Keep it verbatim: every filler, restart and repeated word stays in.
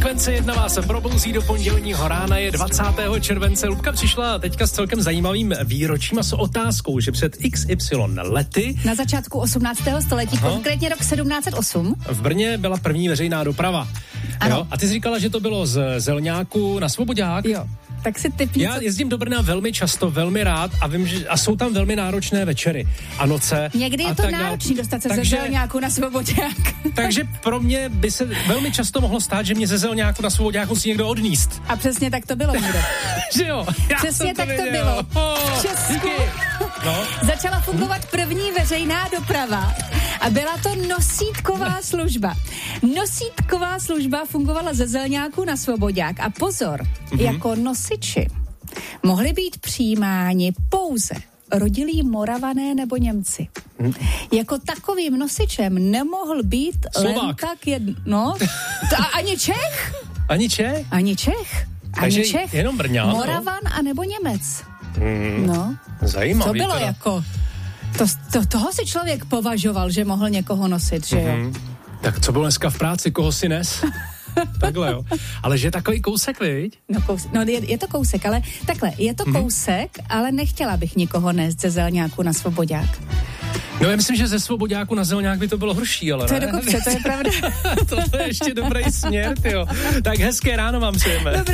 Frekvence jedna vás probouzí do pondělního rána, je dvacátého července. Lubka přišla teďka s celkem zajímavým výročím a s otázkou, že před iks ypsilon lety na začátku osmnáctého století, Aha. konkrétně rok sedmnáct set osm, v Brně byla první veřejná doprava. Ano. Jo? A ty jsi říkala, že to bylo z Zelňáku na Svoboďák? Jo. Tak si typni, Já jezdím do Brna velmi často, velmi rád a vím, že a jsou tam velmi náročné večery a noce. Někdy je to náročný dostat se takže, ze Zelňáku na Svoboďák. Takže pro mě by se velmi často mohlo stát, že mě ze Zelňáku na Svoboďáku si někdo odníst. A přesně tak to bylo, Míro. Že jo? Já Přesně tak to to bylo. Oh, v Česku no. začala fungovat první veřejná doprava a byla to nosítková služba. Nosítková služba fungovala ze Zelňáku na Svoboďák a pozor, mm-hmm. jako nosiči mohli být přijímáni pouze rodilí Moravané nebo Němci. Hmm. Jako takovým nosičem nemohl být Slovák. len tak jedno. No, a ani Čech? Ani Čech? Ani Čech. Takže ani Čech. jenom Brňan. Moravan no? a nebo Němec. Hmm. No. Zajímavý. To bylo teda. jako... To, to, toho si člověk považoval, že mohl někoho nosit, že jo? Hmm. Tak co bylo dneska v práci, koho si nes? Takhle jo. Ale že je takový kousek, viď? No, kous, no je, je to kousek, ale takhle, je to mm-hmm. kousek, ale nechtěla bych nikoho nést ze Zelňáku na Svoboďák. No já myslím, že ze Svoboďáku na Zelňák by to bylo horší, ale to ne? To je do kopce, to je pravda. To je ještě dobrý směr, tyjo. Tak hezké ráno vám přejeme. Dobré.